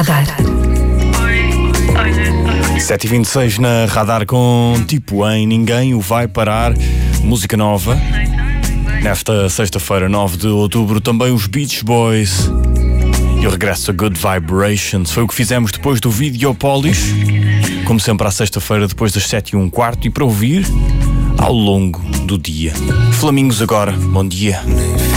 Radar. 7h26 na Radar com Tipo em Ninguém o Vai Parar, música nova. Nesta sexta-feira, 9 de outubro, também os Beach Boys e o regresso a Good Vibrations. Foi o que fizemos depois do Videopolis, como sempre à sexta-feira depois das 7h15, e para ouvir ao longo do dia. Flamingos agora, bom dia.